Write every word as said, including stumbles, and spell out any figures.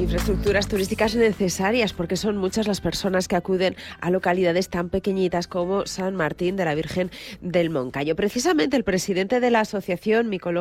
Infraestructuras turísticas necesarias porque son muchas las personas que acuden a localidades tan pequeñitas como San Martín de la Virgen del Moncayo. Precisamente el presidente de la asociación Micología